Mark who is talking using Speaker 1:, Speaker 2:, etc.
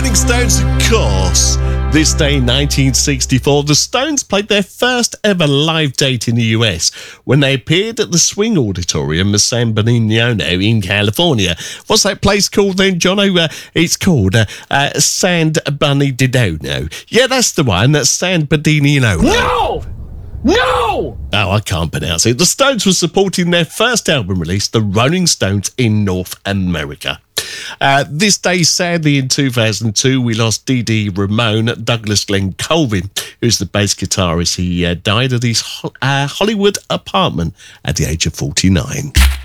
Speaker 1: Rolling Stones, of course. This day, 1964, the Stones played their first ever live date in the US when they appeared at the Swing Auditorium of San Bernardino in California. What's that place called then, Jono? It's called San Bernardino. Yeah, that's the one. That's San Bernardino.
Speaker 2: No! No!
Speaker 1: Oh, I can't pronounce it. The Stones were supporting their first album release, The Rolling Stones, in North America. This day, sadly, in 2002, we lost Dee Ramone. Douglas Glenn Colvin, who's the bass guitarist, he died at his Hollywood apartment at the age of 49.